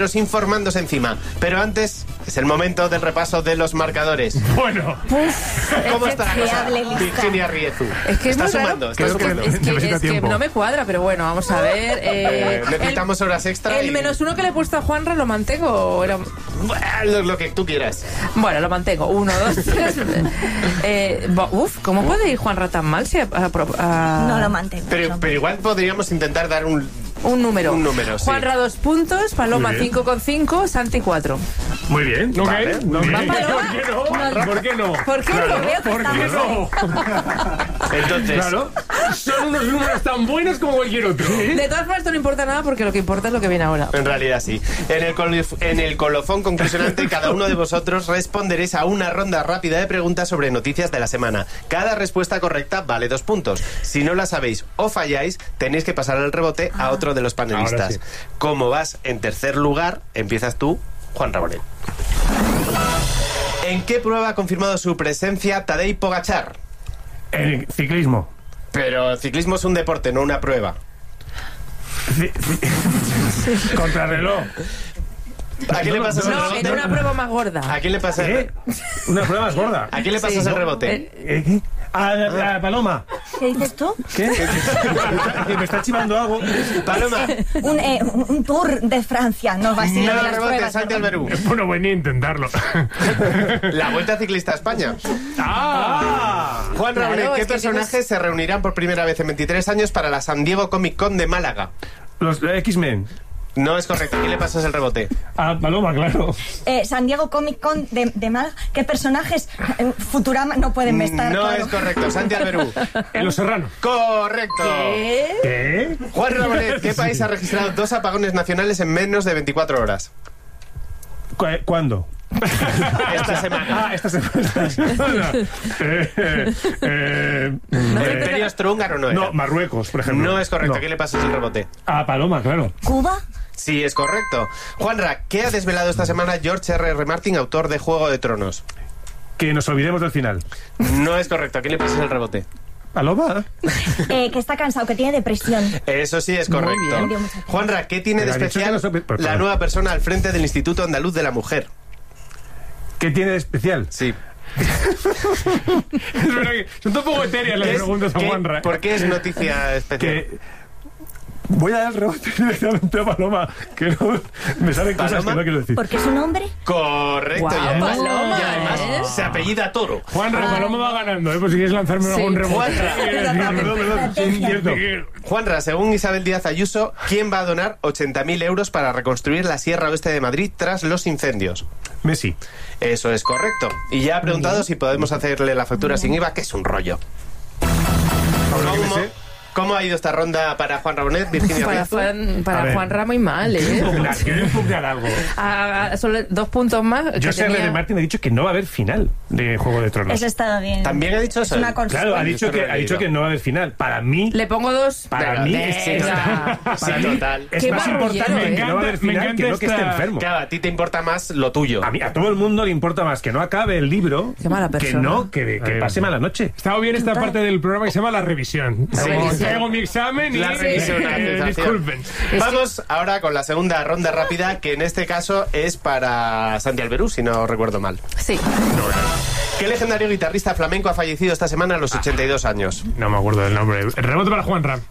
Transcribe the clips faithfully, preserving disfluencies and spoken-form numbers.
informándose encima. Pero antes es el momento del repaso de los marcadores. Bueno, ¿cómo está la cosa, Virginia Riezu? Es que es está muy sumando, raro. está Es que, sumando. es que, es que no me cuadra, pero bueno, vamos a ver. Eh, Eh, necesitamos el, horas extra. El y... menos uno que le he puesto a Juanra, ¿lo mantengo o era...? Lo, lo que tú quieras. Bueno, lo mantengo. Uno, dos, tres. eh, bo, uf, ¿cómo puede ir Juanra tan mal? Si a, a, a... No lo mantengo. Pero, pero igual podríamos intentar dar un... Un número. Un número, sí. Juanra dos puntos, Paloma cinco con cinco, Santi cuatro. Muy bien, ¿no? Vale, ¿No? muy ¿Por bien. qué no? ¿Por qué no? ¿Por qué Claro, no? Veo que ¿por qué estamos no? Entonces, Claro, son unos números tan buenos como cualquier otro. De todas formas, esto no importa nada porque lo que importa es lo que viene ahora. en realidad sí. En el, colif- en el colofón conclusionante, cada uno de vosotros responderéis a una ronda rápida de preguntas sobre noticias de la semana. Cada respuesta correcta vale dos puntos. Si no la sabéis o falláis, tenéis que pasar el rebote a otro de los panelistas. Ahora sí. Como vas en tercer lugar, empiezas tú, Juan Rabonet. ¿En qué prueba ha confirmado su presencia Tadej Pogačar? El ciclismo. Pero el ciclismo es un deporte, no una prueba. Ci- ci- Contrarreloj. ¿A quién le No, pasas el No, rebote? en una prueba más gorda. ¿A quién le pasas el... ¿Qué? Una prueba más gorda. ¿A quién le pasas Sí. el rebote? Eh, ¿Eh, ¿Qué? A, a, a Paloma. ¿Qué dices tú? ¿Qué? Que me está chivando algo. Paloma, Un, eh, un tour de Francia. No va a ser no de las rebote, pruebas, Santi ¿verdad? Alberú. Bueno, voy ni a intentarlo. La Vuelta Ciclista a España. ¡Ah! Juan Claro, Rabonet, ¿qué es que personajes se reunirán por primera vez en veintitrés años para la San Diego Comic Con de Málaga? Los eh, X-Men. No es correcto. ¿A quién le pasas el rebote? A Paloma, claro. Eh, San Diego Comic Con de, de Málaga. ¿Qué personajes eh, Futurama no pueden estar? No claro. es correcto. Santi Alberú. En Los Serranos. Correcto. ¿Qué? ¿Qué? Juan Rabonet, ¿qué país ha registrado dos apagones nacionales en menos de veinticuatro horas? ¿Cu- ¿Cuándo? Esta semana. Ah, esta semana. eh, eh, eh, ¿El eh, Imperio Austrohúngaro no era? no, Marruecos, por ejemplo. No es correcto. No. ¿A quién le pasas el rebote? A Paloma, claro. ¿Cuba? Sí, es correcto. Juanra, ¿qué ha desvelado esta semana George R R. Martin, autor de Juego de Tronos? Que nos olvidemos del final. No es correcto. ¿A quién le pasas el rebote? Paloma. Eh, que está cansado, que tiene depresión. Eso sí es Muy correcto. bien. Juanra, ¿qué tiene de Pero ha dicho que especial no se- pero, la claro. nueva persona al frente del Instituto Andaluz de la Mujer? ¿Qué tiene de especial? Sí. Es verdad que son un poco etéreas las ¿Qué es- preguntas a qué- Juanra. ¿Por qué es noticia especial? Que voy a dar el rebote directamente a Paloma, que no me salen cosas ¿Paloma? que no quiero decir. ¿Porque es un hombre? Correcto. Guau, y además, Paloma, y además ¿eh? se apellida Toro. Juanra, Paloma va ganando, ¿eh? Pues si quieres lanzarme Sí. algún rebote. Juanra. Perdón, perdón, perdón. Sí, cierto. Juanra, según Isabel Díaz Ayuso, ¿quién va a donar ochenta mil euros para reconstruir la Sierra Oeste de Madrid tras los incendios? Messi. Eso es correcto. Y ya ha preguntado si podemos hacerle la factura sin I V A, que es un rollo. Ahora que me ¿Cómo, sé. cómo ha ido esta ronda para Juan Rabonet, Virginia Para, Riezu? Juan, A para ver. Juan Ramos y mal, ¿eh? Impugnar, quiero impugnar algo. A- a- solo dos puntos más. que Yo sé, tenía- R R. Martin ha dicho que no va a haber final de Juego de Tronos. Eso está bien. También ha dicho Es eso. una cosa. Claro, ha dicho, Esto que, lo he ha dicho leído. que no va a haber final. Para mí, Le pongo dos. para Venga, mí, venga. es, Venga. para Sí, mí total. es Qué más marrullero, importante ¿eh? que no va a haber Me final encanta que no que esté esta- enfermo. Claro, a ti te importa más lo tuyo. A mí, a todo el mundo le importa más que no acabe el libro Qué mala que persona. no, que, que pase mala noche. Estaba bien esta parte del programa que se llama La Revisión. Sí, Como sí. traigo mi examen y... La revisión, la eh, sensación. disculpen. Vamos ahora con la segunda ronda rápida, que en este caso es para Santi Alberú, si no recuerdo mal. Sí. ¿Qué legendario guitarrista flamenco ha fallecido esta semana a los ochenta y dos años? No me acuerdo del nombre. El rebote para Juan Ram.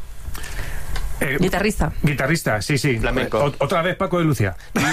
Eh, Guitarrista. Guitarrista, sí, sí. Flamenco. O- otra vez Paco de Lucia.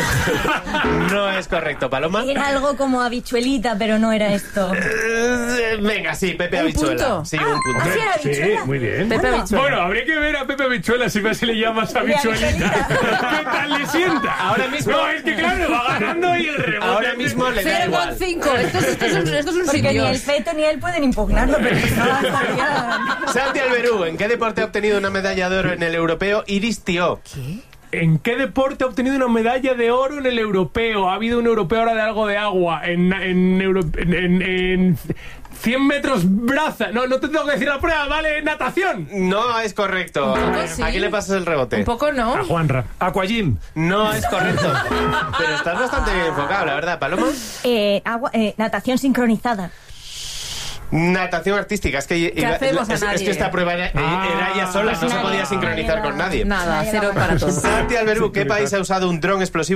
No es correcto, Paloma. Era algo como habichuelita, pero no era esto. Eh, Venga, sí, Pepe ¿Un Habichuela. punto? Sí, un punto. ¿Ah, sí era Sí, habichuela? muy bien. Pepe Anda. Habichuela. Bueno, habría que ver a Pepe Habichuela si se le llamas habichuelita. ¿Qué tal le sienta? Ahora mismo- No, es que claro, va ganando y el rebote... Ahora mismo le da cero coma igual. cinco. Esto, es- esto, es un- esto es un Porque sin ni el Dios. feto ni él pueden impugnarlo, pero pues no sabía. Santi Alberú, ¿en qué deporte ha obtenido una medalla de oro en el europeo Iris Tío? ¿En qué deporte ha obtenido una medalla de oro en el europeo? Ha habido un europeo ahora de algo de agua. En, en, Euro- en, en- en cien metros braza. No, no te tengo que decir la prueba, ¿vale? Natación. No es correcto. Un poco sí. ¿A quién le pasas el rebote? Un poco no. A Juanra. Aquajim. No es correcto. Pero estás bastante bien enfocado, la verdad, Paloma. Eh, agua, eh, natación sincronizada. Natación artística. Es que, iba- hacemos a es, es nadie? que esta prueba era, Ah. era ella sola, no se Nadie, podía sincronizar nadie, con nadie. Nada, Nadie cero va para todos. Santi Alberú, ¿qué país ha usado un dron explosivo